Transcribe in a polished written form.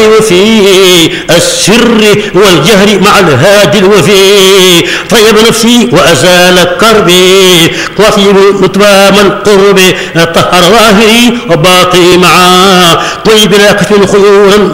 وفي السر والجهر مع الهادي الوفي طيب نفسي وأزال كربي وفي متوام القرب طهر ظاهري وباطني معا طيب لا كتم خيورا